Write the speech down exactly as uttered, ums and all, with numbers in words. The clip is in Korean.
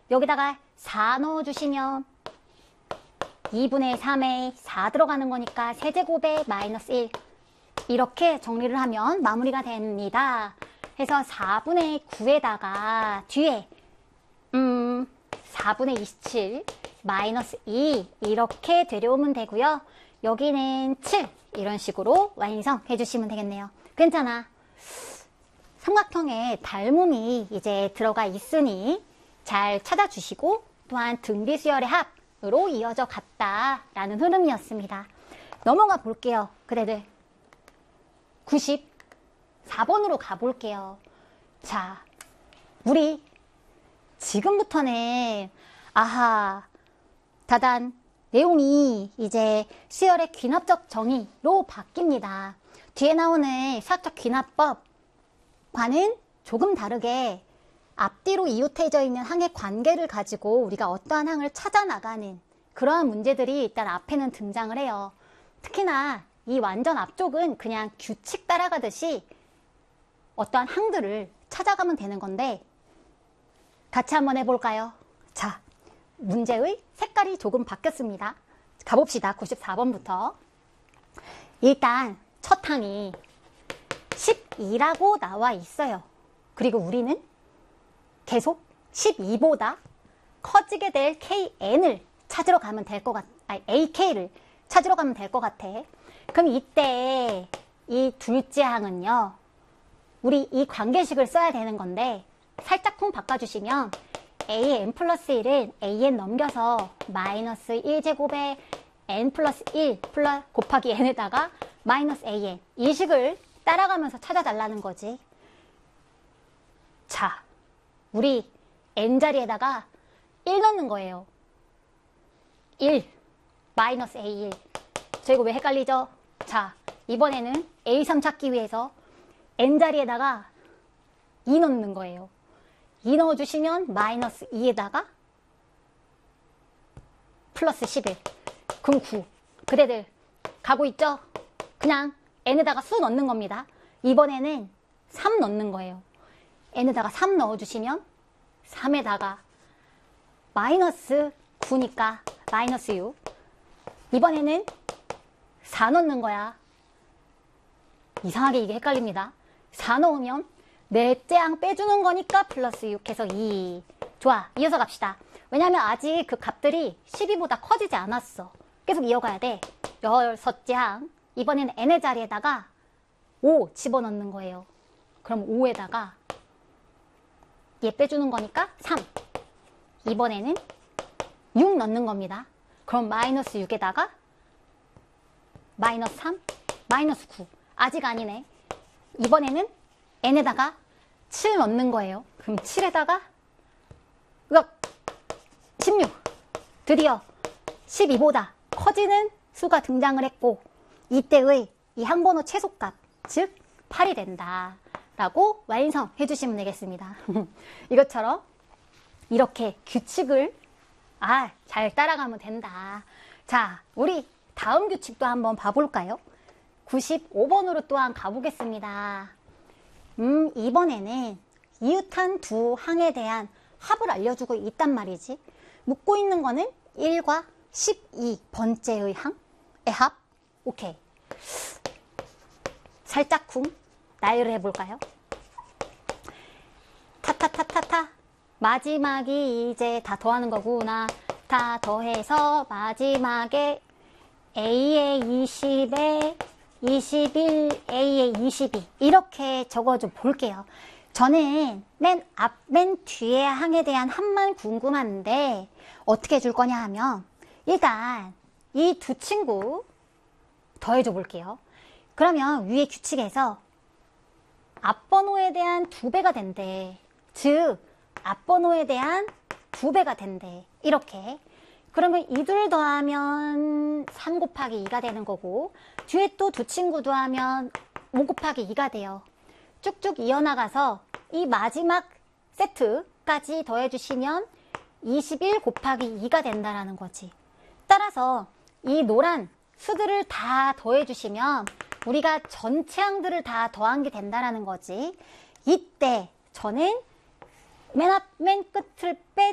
여기다가 사 넣어주시면 이분의 삼에 사 들어가는 거니까 세제곱에 마이너스 일. 이렇게 정리를 하면 마무리가 됩니다. 해서 사분의 구에다가 뒤에 음 사분의 이십칠 마이너스 이 이렇게 데려오면 되고요. 여기는 칠 이런 식으로 완성해 주시면 되겠네요. 괜찮아. 삼각형에 닮음이 이제 들어가 있으니 잘 찾아주시고 또한 등비수열의 합으로 이어져 갔다라는 흐름이었습니다. 넘어가 볼게요. 그래들 구십사 번으로 가볼게요. 자, 우리 지금부터는 아하 다단 내용이 이제 수열의 귀납적 정의로 바뀝니다. 뒤에 나오는 수학적 귀납법과는 조금 다르게 앞뒤로 이웃해져 있는 항의 관계를 가지고 우리가 어떠한 항을 찾아 나가는 그러한 문제들이 일단 앞에는 등장을 해요. 특히나 이 완전 앞쪽은 그냥 규칙 따라가듯이 어떠한 항들을 찾아가면 되는 건데 같이 한번 해볼까요? 자, 문제의 색깔이 조금 바뀌었습니다. 가봅시다. 구십사 번부터. 일단 첫 항이 십이라고 나와 있어요. 그리고 우리는 계속 십이보다 커지게 될 케이엔을 찾으러 가면 될 것 같, 아니 에이케이를 찾으러 가면 될 것 같아. 그럼 이때 이 둘째 항은요, 우리 이 관계식을 써야 되는 건데 살짝쿵 바꿔주시면 에이엔 플러스 일은 에이엔 넘겨서 마이너스 일 제곱에 n 플러스 일 플러스 곱하기 n에다가 마이너스 에이엔 이 식을 따라가면서 찾아달라는 거지. 자, 우리 n 자리에다가 일 넣는 거예요. 일 마이너스 에이 일. 저 이거 왜 헷갈리죠? 자, 이번에는 에이 삼 찾기 위해서 n 자리에다가 이 넣는 거예요. 이 넣어주시면 마이너스 이에다가 플러스 십일. 그럼 구. 그대들 가고 있죠? 그냥 n에다가 수 넣는 겁니다. 이번에는 삼 넣는 거예요. n에다가 삼 넣어주시면 삼에다가 마이너스 구니까 마이너스 육. 이번에는 사 넣는 거야. 이상하게 이게 헷갈립니다. 사 넣으면 넷째 항 빼주는 거니까 플러스 육 해서 이. 좋아, 이어서 갑시다. 왜냐면 아직 그 값들이 십이보다 커지지 않았어. 계속 이어가야 돼. 여섯째 항. 이번에는 n의 자리에다가 오 집어넣는 거예요. 그럼 오에다가 얘 빼주는 거니까 삼. 이번에는 육 넣는 겁니다. 그럼 마이너스 육에다가 마이너스 삼, 마이너스 구. 아직 아니네. 이번에는 n에다가 칠 넣는 거예요. 그럼 칠에다가 으악, 십육. 드디어 십이보다 커지는 수가 등장을 했고 이때의 이 항번호 최소값, 즉 팔이 된다 라고 완성해 주시면 되겠습니다. 이것처럼 이렇게 규칙을 아, 잘 따라가면 된다. 자, 우리 다음 규칙도 한번 봐볼까요? 구십오 번으로 또한 가보겠습니다. 음, 이번에는 이웃한 두 항에 대한 합을 알려주고 있단 말이지. 묻고 있는 거는 일과 십이 번째의 항의 합. 오케이. 살짝쿵 나열을 해볼까요? 타타타타타. 마지막이 이제 다 더하는 거구나. 다 더해서 마지막에 A의 이십에 이십일, A의 이십이 이렇게 적어줘 볼게요. 저는 맨 앞, 맨 뒤에 항에 대한 합만 궁금한데 어떻게 줄 거냐 하면 일단 이 두 친구 더해줘 볼게요. 그러면 위에 규칙에서 앞번호에 대한 두 배가 된대. 즉 앞번호에 대한 두 배가 된대. 이렇게. 그러면 이 둘 더하면 삼 곱하기 이가 되는 거고 뒤에 또 두 친구 더하면 오 곱하기 이가 돼요. 쭉쭉 이어나가서 이 마지막 세트까지 더해주시면 이십일 곱하기 이가 된다라는 거지. 따라서 이 노란 수들을 다 더해주시면 우리가 전체 항들을 다 더한 게 된다라는 거지. 이때 저는 맨 앞, 맨 끝을 빼,